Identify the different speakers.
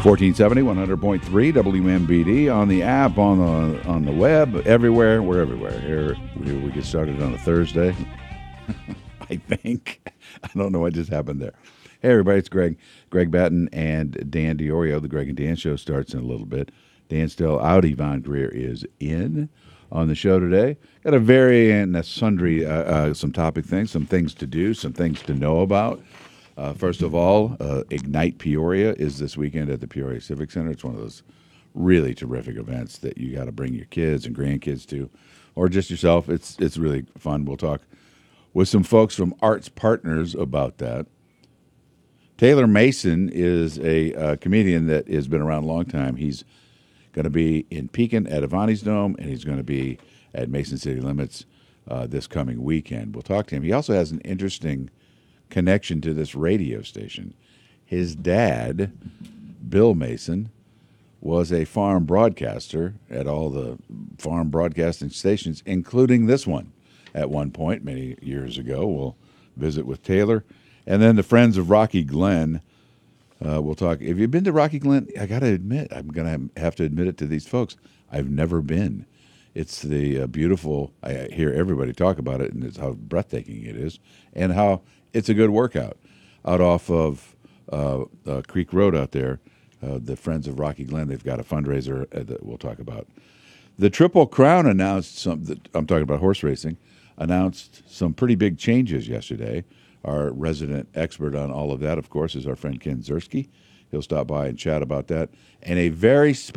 Speaker 1: 1470, 100.3 WMBD on the app, on the web, everywhere. We're everywhere. Here we get started on a Thursday. I think. I don't know what just happened there. Hey, everybody, it's Greg Batten and Dan Diorio. The Greg and Dan Show starts in a little bit. Dan's still out. Yvonne Greer is in on the show today. Got a very and sundry, some topic things, some things to do, some things to know about. First of all, Ignite Peoria is this weekend at the Peoria Civic Center. It's one of those really terrific events that you got to bring your kids and grandkids to, or just yourself. It's really fun. We'll talk with some folks from Arts Partners about that. Taylor Mason is a comedian that has been around a long time. He's going to be in Pekin at Avani's Dome, and he's going to be at Mason City Limits this coming weekend. We'll talk to him. He also has an interesting connection to this radio station. His dad, Bill Mason, was a farm broadcaster at all the farm broadcasting stations, including this one at one point many years ago. We'll visit with Taylor. And then the Friends of Rocky Glen. We'll talk. Have you been to Rocky Glen? I got to admit, I'm going to have to admit it to these folks. I've never been. It's the beautiful, I hear everybody talk about it, and it's how breathtaking it is, and how it's a good workout out off of Creek Road out there. The Friends of Rocky Glen, they've got a fundraiser that we'll talk about. The Triple Crown announced I'm talking about horse racing, announced some pretty big changes yesterday. Our resident expert on all of that, of course, is our friend Ken Ziersky. He'll stop by and chat about that. And a very